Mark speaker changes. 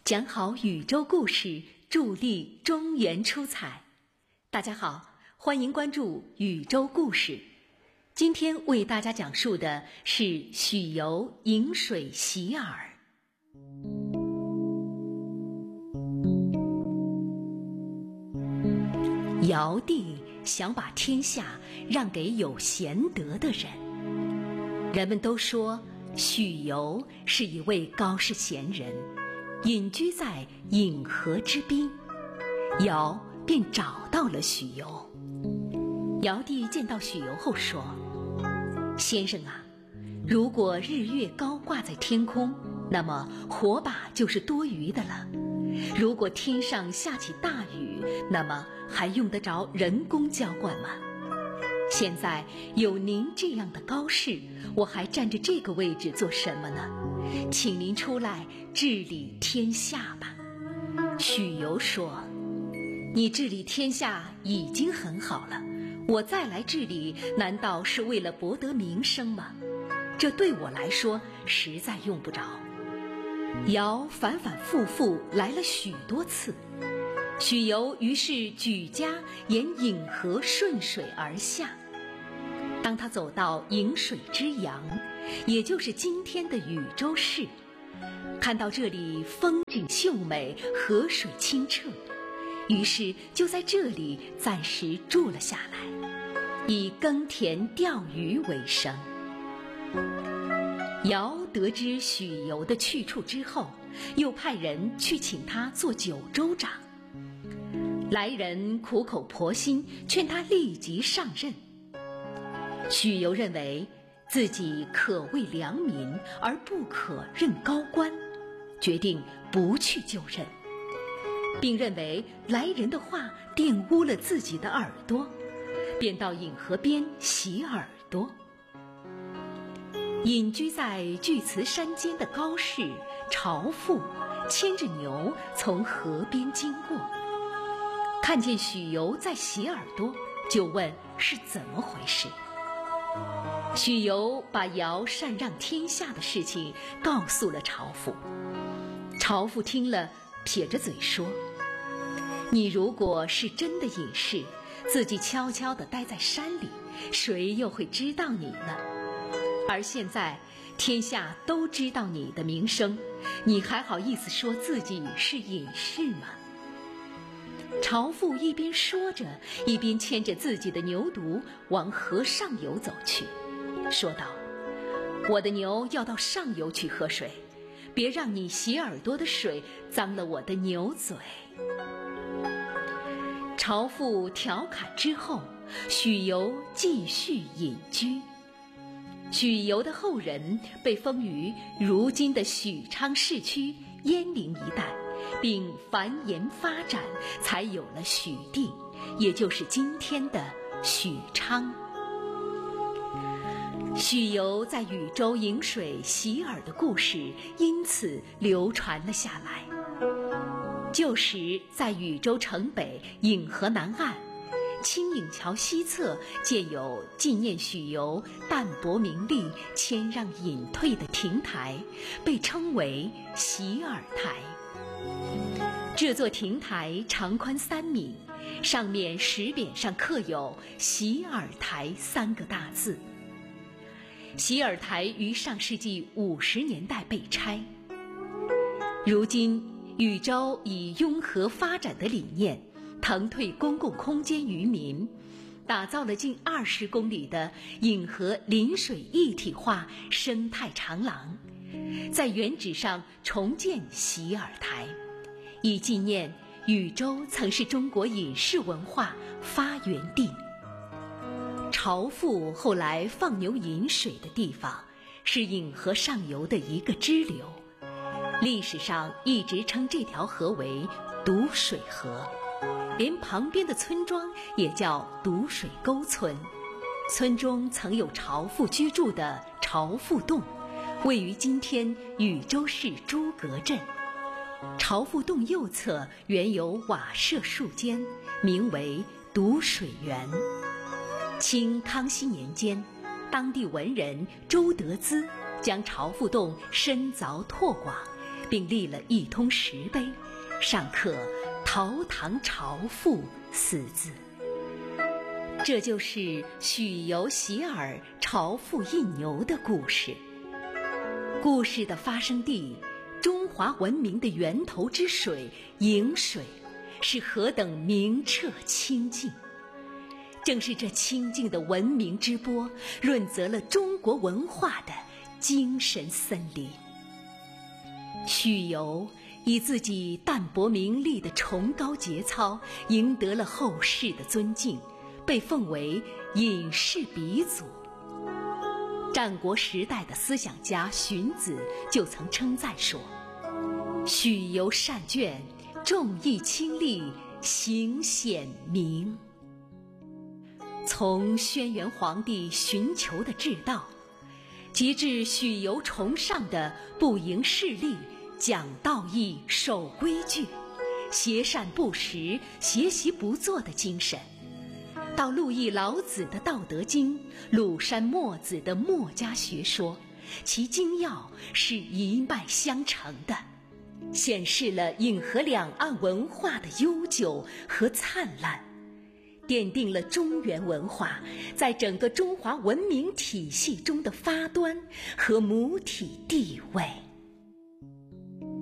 Speaker 1: 讲好宇宙故事，助力中原出彩。大家好，欢迎关注宇宙故事。今天为大家讲述的是许由饮水洗耳。尧帝想把天下让给有贤德的人。人们都说许由是一位高士贤人，隐居在饮河之滨。尧便找到了许由。尧帝见到许由后说：先生啊，如果日月高挂在天空，那么火把就是多余的了。如果天上下起大雨，那么还用得着人工浇灌吗？现在有您这样的高士，我还站着这个位置做什么呢？请您出来治理天下吧。许由说：你治理天下已经很好了，我再来治理，难道是为了博得名声吗？这对我来说实在用不着。尧反反复复来了许多次，许由于是举家沿饮河顺水而下。当他走到饮水之阳，也就是今天的禹州市，看到这里风景秀美，河水清澈，于是就在这里暂时住了下来，以耕田钓鱼为生。尧得知许由的去处之后，又派人去请他做九州长。来人苦口婆心劝他立即上任。许由认为自己可为良民，而不可任高官，决定不去就任，并认为来人的话玷污了自己的耳朵，便到饮河边洗耳朵。隐居在巨慈山间的高士朝父牵着牛从河边经过，看见许由在洗耳朵，就问是怎么回事。许由把尧禅让天下的事情告诉了朝父。朝父听了，撇着嘴说：你如果是真的隐士，自己悄悄地待在山里，谁又会知道你呢？而现在天下都知道你的名声，你还好意思说自己是隐士吗？朝父一边说着，一边牵着自己的牛犊往河上游走去，说道：我的牛要到上游去喝水，别让你洗耳朵的水脏了我的牛嘴。朝父调侃之后，许由继续隐居。许由的后人被封于如今的许昌市区鄢陵一带，并繁衍发展，才有了许地，也就是今天的许昌。许由在禹州饮水洗耳的故事因此流传了下来。旧时在禹州城北饮河南岸青影桥西侧建有纪念许由淡泊名利、谦让隐退的亭台，被称为洗耳台。这座亭台长宽3米，上面石匾上刻有洗耳台3个大字。洗耳台于上世纪50年代被拆。如今禹州以拥河发展的理念，腾退公共空间于民，打造了近20公里的饮河临水一体化生态长廊，在原址上重建洗耳台，以纪念禹州曾是中国饮食文化发源地。朝父后来放牛饮水的地方是饮河上游的一个支流，历史上一直称这条河为堵水河，连旁边的村庄也叫堵水沟村。村中曾有朝父居住的朝父洞，位于今天禹州市诸葛镇。朝父洞右侧原有瓦舍数间，名为堵水园。清康熙年间，当地文人周德资将朝父洞深凿拓广， 并立了一通石碑，上刻“陶唐朝赋”4字。这就是许由洗耳朝父印牛的故事。故事的发生地，中华文明的源头之水颍水，是何等明澈清净。正是这清净的文明之波，润泽了中国文化的精神森林。许由以自己淡泊名利的崇高节操，赢得了后世的尊敬，被奉为隐士鼻祖。战国时代的思想家荀子就曾称赞说：“许由善卷，重义轻利，行显明。”从轩辕皇帝寻求的治道，及至许由崇尚的不迎势利、讲道义、守规矩、协善不实、学习不做的精神，到陆毅老子的《道德经》，鲁山墨子的墨家学说，其精要是一脉相承的，显示了引河两岸文化的悠久和灿烂，奠定了中原文化在整个中华文明体系中的发端和母体地位。